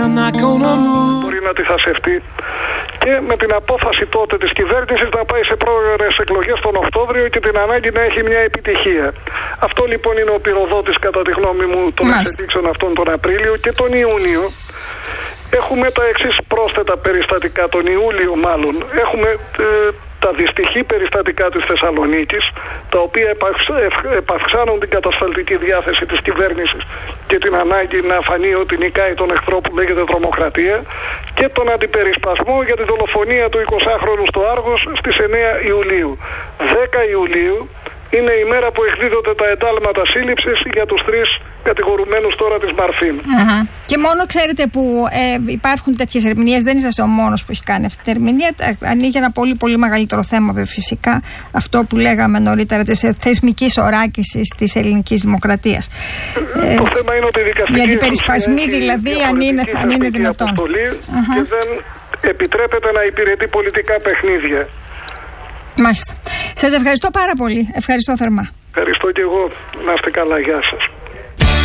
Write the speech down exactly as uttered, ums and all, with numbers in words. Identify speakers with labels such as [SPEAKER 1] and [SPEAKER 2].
[SPEAKER 1] μπορεί να τη θασευτεί. Και με την απόφαση τότε της κυβέρνησης να πάει σε πρόορες εκλογές τον Οκτώβριο και την ανάγκη να έχει μια επιτυχία. Αυτό λοιπόν είναι ο πυροδότης κατά τη γνώμη μου των εξελίξεων αυτών τον Απρίλιο. Και τον Ιούνιο έχουμε τα εξής πρόσθετα περιστατικά, τον Ιούλιο μάλλον. Έχουμε ε, τα δυστυχή περιστατικά της Θεσσαλονίκης, τα οποία επαυξάνουν την κατασταλτική διάθεση της κυβέρνησης και την ανάγκη να φανεί ότι νικάει τον εχθρό που λέγεται τρομοκρατία, και τον αντιπερισπασμό για τη δολοφονία του εικοσάχρονου στο Άργος στις εννέα Ιουλίου. δέκα Ιουλίου είναι η μέρα που εκδίδονται τα εντάλματα σύλληψης για τους τρεις κατηγορουμένους τώρα της Μαρφίν.
[SPEAKER 2] Mm-hmm. Και μόνο ξέρετε που ε, υπάρχουν τέτοιες ερμηνείες, δεν είσαστε ο μόνος που έχει κάνει αυτή την ερμηνεία. Ανοίγει ένα πολύ πολύ μεγαλύτερο θέμα, βέβαια, φυσικά, αυτό που λέγαμε νωρίτερα της θεσμικής οράκησης της ελληνικής δημοκρατίας.
[SPEAKER 1] Ε, το θέμα είναι ότι η δικαστική
[SPEAKER 2] οι αντιπερισπασμοί δηλαδή, αν είναι, αν είναι δυνατόν.
[SPEAKER 1] Mm-hmm. Και δεν επιτρέπεται να υπηρετεί πολιτικά παιχνίδια.
[SPEAKER 2] Μάλιστα. Σας ευχαριστώ πάρα πολύ. Ευχαριστώ θερμά.
[SPEAKER 1] Ευχαριστώ και εγώ. Να είστε καλά. Γεια σας.